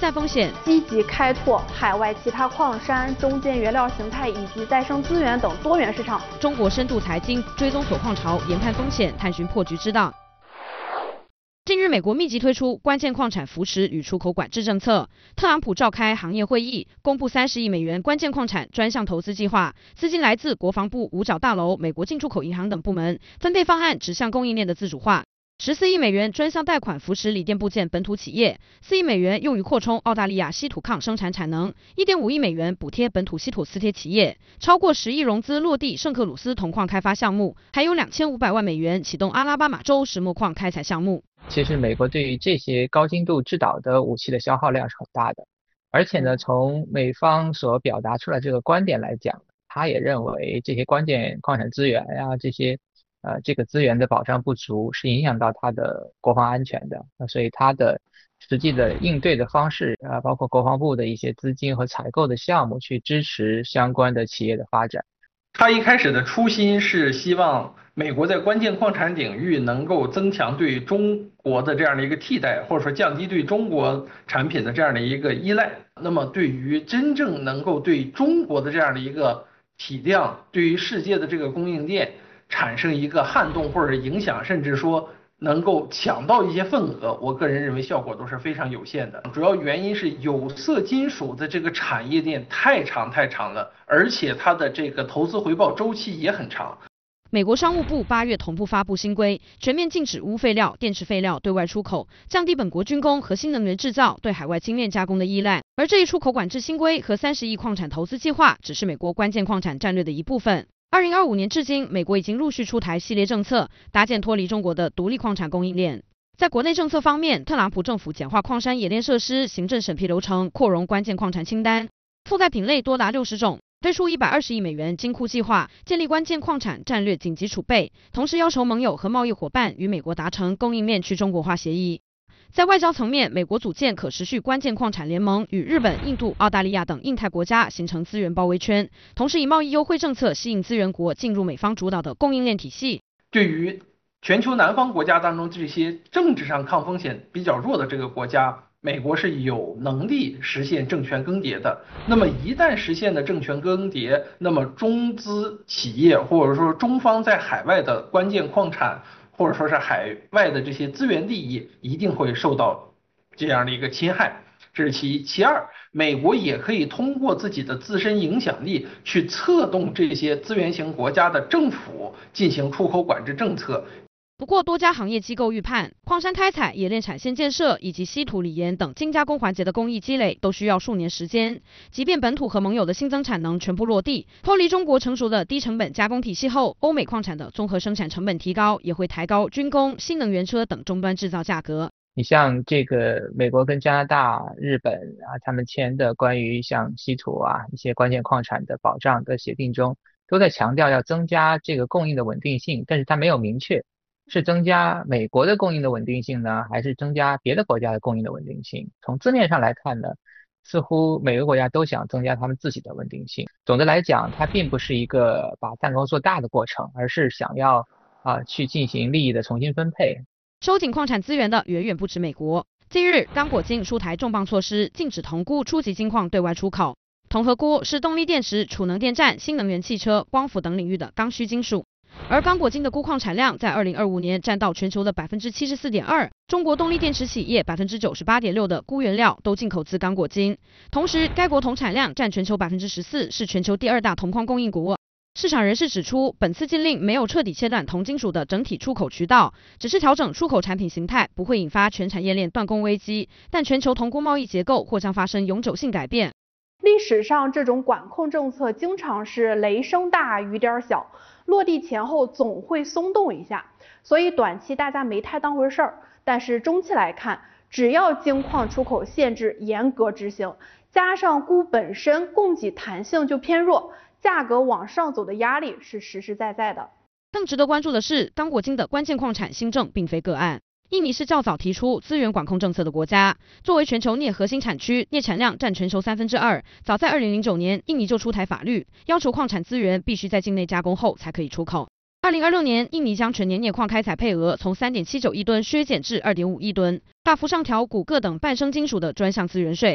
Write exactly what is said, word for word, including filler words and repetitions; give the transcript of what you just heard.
散风险， 积极开拓海外其他矿山、中间原料形态以及再生资源等多元市场。 中国深度财经追踪锁矿潮，研判风险，探寻破局之道。近日，美国密集推出关键矿产扶持与出口管制政策。特朗普召开行业会议，公布三十亿美元关键矿产专项投资计划，资金来自国防部、五角大楼、美国进出口银行等部门，分配方案指向供应链的自主化。十四亿美元专项贷款扶持锂电部件本土企业，四亿美元用于扩充澳大利亚稀土矿生产产能，一点五亿美元补贴本土稀土磁铁企业，超过十亿融资落地圣克鲁斯铜矿开发项目，还有两千五百万美元启动阿拉巴马州石墨矿开采项目。 其实美国对于这些高精度制导的武器的消耗量是很大的，而且呢，从美方所表达出来这个观点来讲，他也认为这些关键矿产资源啊，这些呃这个资源的保障不足是影响到他的国防安全的，那所以他的实际的应对的方式啊，包括国防部的一些资金和采购的项目去支持相关的企业的发展。 他一开始的初心是希望美国在关键矿产领域能够增强对中国的这样的一个替代，或者说降低对中国产品的这样的一个依赖。那么对于真正能够对中国的这样的一个体量，对于世界的这个供应链产生一个撼动或者影响，甚至说能够抢到一些份额，我个人认为效果都是非常有限的。主要原因是有色金属的这个产业链太长太长了，而且它的这个投资回报周期也很长。 美国商务部八月同步发布新规，全面禁止钨废料、电池废料对外出口，降低本国军工和新能源制造对海外精炼加工的依赖。而这一出口管制新规和三十亿矿产投资计划，只是美国关键矿产战略的一部分。二零二五年至今，美国已经陆续出台系列政策，搭建脱离中国的独立矿产供应链。在国内政策方面，特朗普政府简化矿山冶炼设施行政审批流程，扩容关键矿产清单，覆盖品类多达六十种，推出一百二十亿美元金库计划，建立关键矿产战略紧急储备，同时要求盟友和贸易伙伴与美国达成供应链去中国化协议。在外交层面，美国组建可持续关键矿产联盟，与日本、印度、澳大利亚等印太国家形成资源包围圈，同时以贸易优惠政策吸引资源国进入美方主导的供应链体系。 对于全球南方国家当中这些政治上抗风险比较弱的这个国家，美国是有能力实现政权更迭的。那么一旦实现了政权更迭，那么中资企业或者说中方在海外的关键矿产或者说是海外的这些资源利益一定会受到这样的一个侵害，这是其一。其二，美国也可以通过自己的自身影响力去策动这些资源型国家的政府进行出口管制政策。 不过，多家行业机构预判，矿山开采、冶炼产线建设以及稀土锂盐等精加工环节的工艺积累都需要数年时间。即便本土和盟友的新增产能全部落地，脱离中国成熟的低成本加工体系后，欧美矿产的综合生产成本提高，也会抬高军工、新能源车等终端制造价格。 你像这个美国跟加拿大、日本啊，他们签的关于像稀土啊一些关键矿产的保障的协定中，都在强调要增加这个供应的稳定性，但是它没有明确是增加美国的供应的稳定性呢，还是增加别的国家的供应的稳定性？从字面上来看呢，似乎每个国家都想增加他们自己的稳定性。总的来讲，它并不是一个把蛋糕做大的过程，而是想要啊去进行利益的重新分配。 收紧矿产资源的远远不止美国。近日，刚果金出台重磅措施，禁止铜钴初级金矿对外出口。铜和钴是动力电池、储能电站、新能源汽车、光伏等领域的刚需金属。而刚果金的钴矿产量在二零二五年占到全球的 百分之七十四点二， 中国动力电池企业 百分之九十八点六 的钴原料都进口自刚果金。同时，该国铜产量占全球 百分之十四， 是全球第二大铜矿供应国。市场人士指出，本次禁令没有彻底切断铜金属的整体出口渠道，只是调整出口产品形态，不会引发全产业链断供危机，但全球铜钴贸易结构或将发生永久性改变。 历史上这种管控政策经常是雷声大雨点小，落地前后总会松动一下，所以短期大家没太当回事儿。但是中期来看，只要金矿出口限制严格执行，加上钴本身供给弹性就偏弱，价格往上走的压力是实实在在的。 更值得关注的是，刚果金的关键矿产新政并非个案。印尼是较早提出资源管控政策的国家，作为全球镍核心产区，镍产量占全球三分之二。早在二零零九年，印尼就出台法律，要求矿产资源必须在境内加工后才可以出口。二零二六年，印尼将全年镍矿开采配额从 三点七九亿吨削减至 二点五亿吨，大幅上调钴铬等半生金属的专项资源税。